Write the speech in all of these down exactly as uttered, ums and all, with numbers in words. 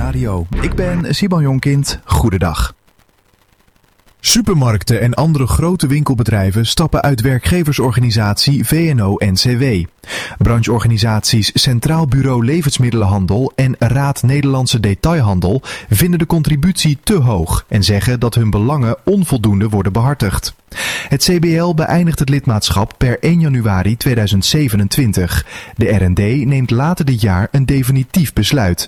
Radio. Ik ben Simon Jonkind. Goedendag. Supermarkten en andere grote winkelbedrijven stappen uit werkgeversorganisatie V N O N C W. Brancheorganisaties Centraal Bureau Levensmiddelenhandel en Raad Nederlandse Detailhandel vinden de contributie te hoog en zeggen dat hun belangen onvoldoende worden behartigd. Het C B L beëindigt het lidmaatschap per één januari tweeduizend zevenentwintig. De R N D neemt later dit jaar een definitief besluit.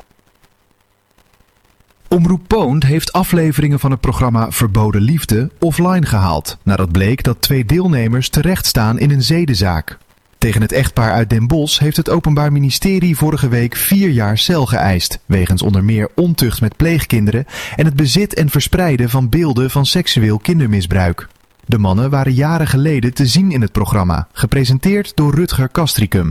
Omroep Poont heeft afleveringen van het programma Verboden Liefde offline gehaald, nadat bleek dat twee deelnemers terecht staan in een zedenzaak. Tegen het echtpaar uit Den Bosch heeft het Openbaar Ministerie vorige week vier jaar cel geëist, wegens onder meer ontucht met pleegkinderen en het bezit en verspreiden van beelden van seksueel kindermisbruik. De mannen waren jaren geleden te zien in het programma, gepresenteerd door Rutger Castricum.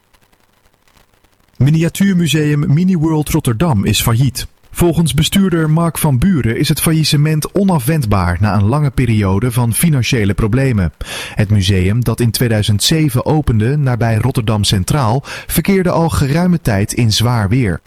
Miniatuurmuseum Miniworld Rotterdam is failliet. Volgens bestuurder Mark van Buren is het faillissement onafwendbaar na een lange periode van financiële problemen. Het museum, dat in tweeduizend zeven opende nabij Rotterdam Centraal, verkeerde al geruime tijd in zwaar weer.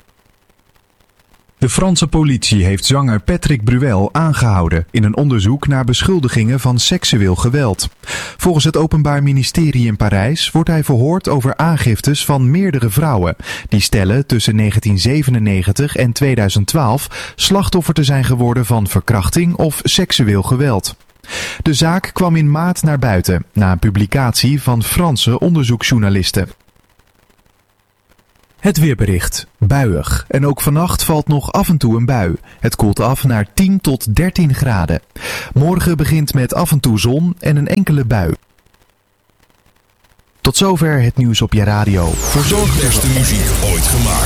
De Franse politie heeft zanger Patrick Bruel aangehouden in een onderzoek naar beschuldigingen van seksueel geweld. Volgens het Openbaar Ministerie in Parijs wordt hij verhoord over aangiftes van meerdere vrouwen die stellen tussen negentien zevenennegentig en tweeduizend twaalf slachtoffer te zijn geworden van verkrachting of seksueel geweld. De zaak kwam in maart naar buiten na een publicatie van Franse onderzoeksjournalisten. Het weerbericht. Buiig. En ook vannacht valt nog af en toe een bui. Het koelt af naar tien tot dertien graden. Morgen begint met af en toe zon en een enkele bui. Tot zover het nieuws op je radio. Verzorg de beste muziek ooit gemaakt.